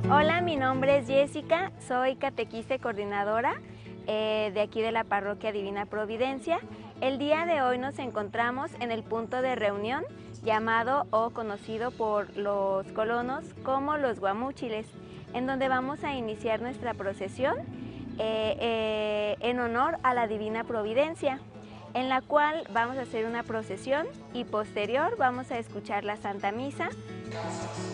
Hola, mi nombre es Jessica, soy catequista y coordinadora de aquí de la Parroquia Divina Providencia. El día de hoy nos encontramos en el punto de reunión llamado o conocido por los colonos como los guamúchiles, en donde vamos a iniciar nuestra procesión en honor a la Divina Providencia, en la cual vamos a hacer una procesión y posterior vamos a escuchar la Santa Misa.